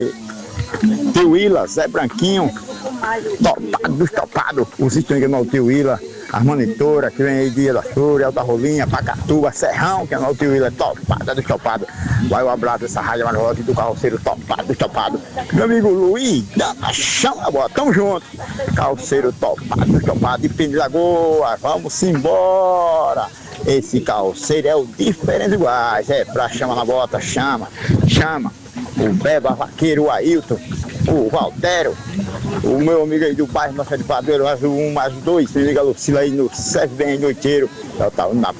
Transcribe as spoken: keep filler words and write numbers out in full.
Tio Willa, Zé Branquinho, topado dos topados, o sistema que é o Tio Willa, as monitoras que vem aí de da Fúria, Alta Rolinha, Pacatuba, Serrão, que é o Tio Willa, topada dos topados. Vai o abraço dessa rádio Marrote do carroceiro topado dos topados. Meu amigo Luiz, da Chão da Bola, tamo junto. Carroceiro topado dos topados de Pini Lagoa, vamos embora. Esse carroceiro é o diferente iguais, é pra chamar na bota, chama, chama. O Beba Vaqueiro, o Ailton, o Valdério, o meu amigo aí do bairro Nossa de Padeiro, mais um, mais dois, se liga Lucila aí no Serve Bem Noiteiro, eu tava na